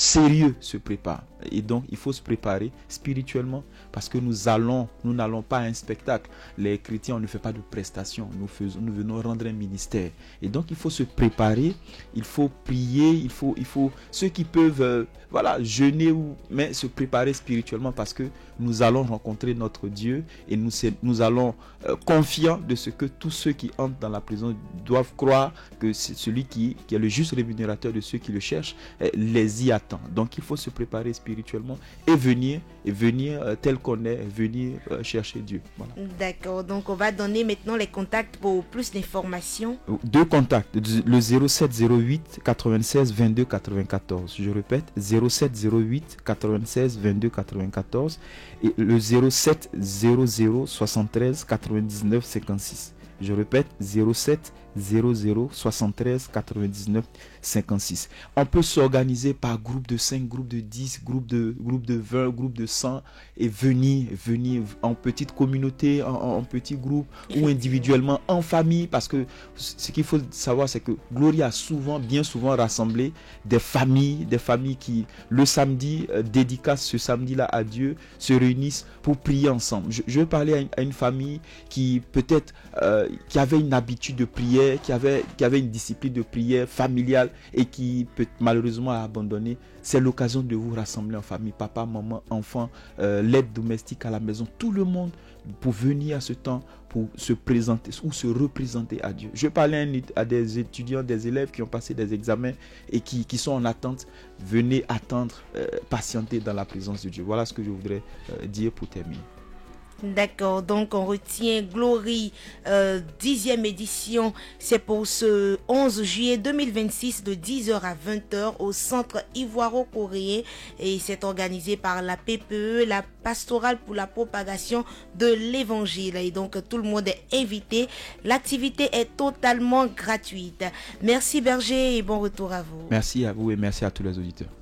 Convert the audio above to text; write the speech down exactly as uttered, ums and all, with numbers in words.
sérieux se prépare. Et donc, il faut se préparer spirituellement parce que nous allons, nous n'allons pas à un spectacle. Les chrétiens, on ne fait pas de prestations. Nous faisons, nous venons rendre un ministère. Et donc, il faut se préparer. Il faut prier. Il faut, il faut, ceux qui peuvent, euh, voilà, jeûner ou, mais se préparer spirituellement parce que nous allons rencontrer notre Dieu et nous, nous allons euh, confiants de ce que tous ceux qui entrent dans la prison doivent croire que c'est celui qui, qui est le juste rémunérateur de ceux qui le cherchent, euh, les y attend. Donc, il faut se préparer spirituellement. spirituellement et venir et venir euh, tel qu'on est, venir euh, chercher Dieu. Voilà. D'accord, donc on va donner maintenant les contacts pour plus d'informations. Deux contacts, le zéro sept zéro huit quatre-vingt-seize vingt-deux quatre-vingt-quatorze. Je répète, zéro sept zéro huit quatre-vingt-seize vingt-deux quatre-vingt-quatorze et le zéro sept zéro zéro soixante-treize quatre-vingt-dix-neuf cinquante-six. Je répète, zéro sept zéro zéro soixante-treize quatre-vingt-dix-neuf cinquante-six. On peut s'organiser par groupe de cinq, groupe de dix, groupe de, groupe de vingt, groupe de cent et venir, venir en petite communauté, en, en petit groupe ou individuellement en famille, parce que ce qu'il faut savoir, c'est que Glory a souvent, bien souvent rassemblé des familles, des familles qui le samedi euh, dédicacent ce samedi-là à Dieu, se réunissent pour prier ensemble. Je, je vais parler à une, à une famille qui peut-être euh, qui avait une habitude de prière, qui avait, qui avait une discipline de prière familiale et qui peut malheureusement a abandonné. C'est l'occasion de vous rassembler en famille, papa, maman, enfant, euh, l'aide domestique à la maison, tout le monde pour venir à ce temps pour se présenter ou se représenter à Dieu. Je parlais à des étudiants, des élèves qui ont passé des examens et qui, qui sont en attente. Venez attendre, euh, patienter dans la présence de Dieu. Voilà ce que je voudrais euh, dire pour terminer. D'accord, donc on retient Glory euh, dixième édition, c'est pour ce onze juillet deux mille vingt-six de dix heures à vingt heures au centre ivoiro-coréen et c'est organisé par la P P E, la pastorale pour la propagation de l'évangile et donc tout le monde est invité. L'activité est totalement gratuite. Merci Berger et bon retour à vous. Merci à vous et merci à tous les auditeurs.